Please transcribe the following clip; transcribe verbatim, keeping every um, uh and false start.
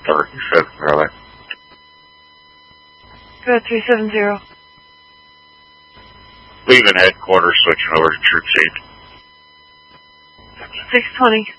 thirty-seven, really. Go ahead, three seven zero. Leaving headquarters, switching over to troop seat. six twenty.